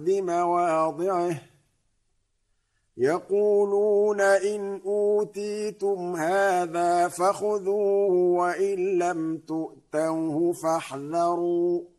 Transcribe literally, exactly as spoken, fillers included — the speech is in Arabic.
بعض مواضعه يقولون إن أوتيتم هذا فخذوه وإن لم تؤتوه فاحذروا